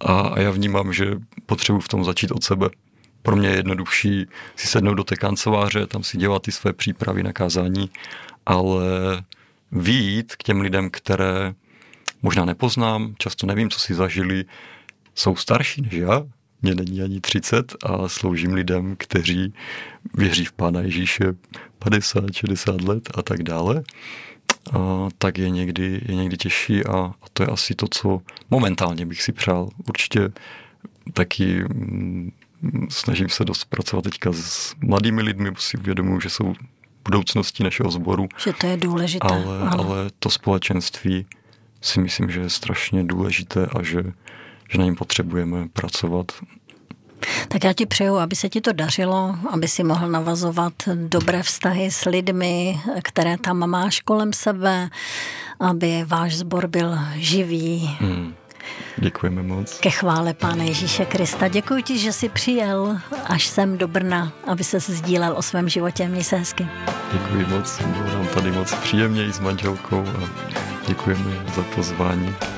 A já vnímám, že potřebuji v tom začít od sebe. Pro mě je jednodušší si sednout do té kanceláře, tam si dělat ty své přípravy na kázání, ale vyjít k těm lidem, které možná nepoznám, často nevím, co si zažili, jsou starší než já, mně není ani 30 a sloužím lidem, kteří věří v Pána Ježíše 50, 60 let a tak dále, tak je někdy těžší a to je asi to, co momentálně bych si přál. Určitě taky snažím se dost pracovat teďka s mladými lidmi, si uvědomuji, že jsou budoucností našeho sboru. Že to je důležité. Ale to společenství si myslím, že je strašně důležité a že na něm potřebujeme pracovat. Tak já ti přeju, aby se ti to dařilo, aby si mohl navazovat dobré vztahy s lidmi, které tam máš kolem sebe, aby váš sbor byl živý. Děkujeme moc. Ke chvále Pána Ježíše Krista. Děkuji ti, že jsi přijel až sem do Brna, aby se sdílel o svém životě. Měj se hezky. Děkuji moc, bylo nám tady moc příjemně i s manželkou a děkujeme za pozvání.